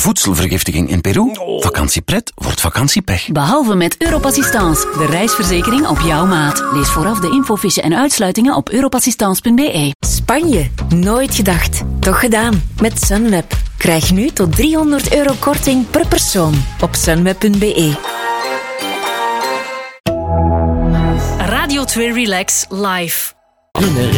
voedselvergiftiging in Peru? Vakantiepret wordt vakantiepech. Behalve met Europassistance, de reisverzekering op jouw maat. Lees vooraf de infofiche en uitsluitingen op europassistance.be. Spanje, nooit gedacht. Toch gedaan. Met Sunweb. Krijg nu tot €300 korting per persoon op sunweb.be. Radio 2 Relax Live.